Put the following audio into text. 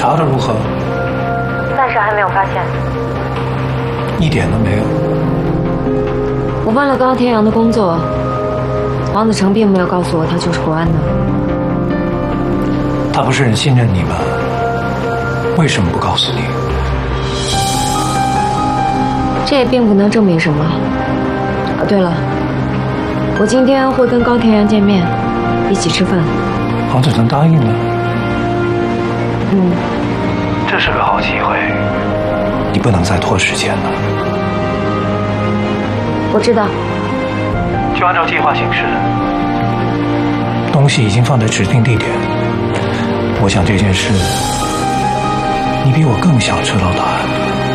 查的如何？ 暂时还没有发现。 一点都没有。 我问了高天阳的工作，王子成并没有告诉我他就是国安的。 他不是很信任你吗？为什么不告诉你？ 这也并不能证明什么。哦，对了，我今天会跟高天阳见面，一起吃饭。 王子成答应了。 嗯， 这是个好机会，你不能再拖时间了。 我知道。 就按照计划行事。东西已经放在指定地点。我想这件事，你比我更想知道答案。